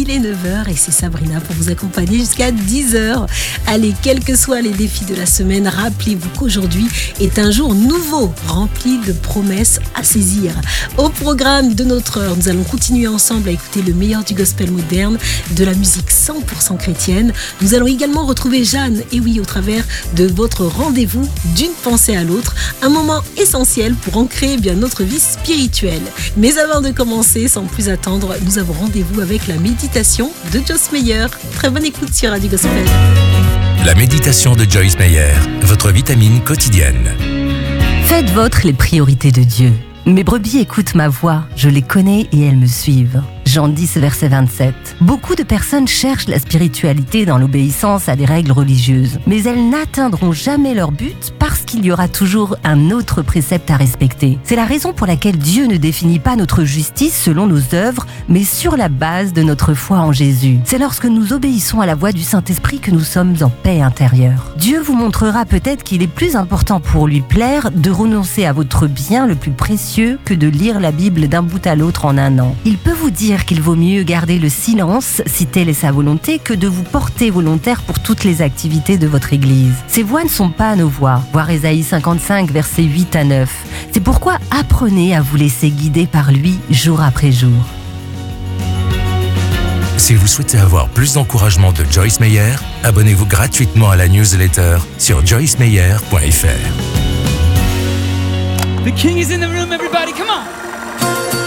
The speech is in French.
il est 9h et c'est Sabrina pour vous accompagner jusqu'à 10h. Allez, quels que soient les défis de la semaine, rappelez-vous qu'aujourd'hui est un jour nouveau, rempli de promesses à saisir. Au programme de notre heure, nous allons continuer ensemble à écouter le meilleur du gospel moderne, de la musique 100% chrétienne. Nous allons également retrouver Jeanne, et oui, au travers de votre rendez-vous d'une pensée à l'autre, un moment essentiel pour ancrer bien notre vie spirituelle. Mais avant de commencer, sans plus attendre, nous avons rendez-vous avec la méditation de Joyce Meyer. Très bonne écoute sur Radio Gospel. La méditation de Joyce Meyer, votre vitamine quotidienne. Faites vôtres les priorités de Dieu. Mes brebis écoutent ma voix, je les connais et elles me suivent. Jean 10, verset 27. Beaucoup de personnes cherchent la spiritualité dans l'obéissance à des règles religieuses, mais elles n'atteindront jamais leur but parce qu'il y aura toujours un autre précepte à respecter. C'est la raison pour laquelle Dieu ne définit pas notre justice selon nos œuvres, mais sur la base de notre foi en Jésus. C'est lorsque nous obéissons à la voix du Saint-Esprit que nous sommes en paix intérieure. Dieu vous montrera peut-être qu'il est plus important pour lui plaire de renoncer à votre bien le plus précieux que de lire la Bible d'un bout à l'autre en un an. Il peut vous dire qu'il vaut mieux garder le silence, si telle est sa volonté, que de vous porter volontaire pour toutes les activités de votre Église. Ces voix ne sont pas nos voix. Voir Ésaïe 55, versets 8 à 9. C'est pourquoi apprenez à vous laisser guider par lui jour après jour. Si vous souhaitez avoir plus d'encouragement de Joyce Meyer, abonnez-vous gratuitement à la newsletter sur joycemeyer.fr. The King is in the room, everybody, come on!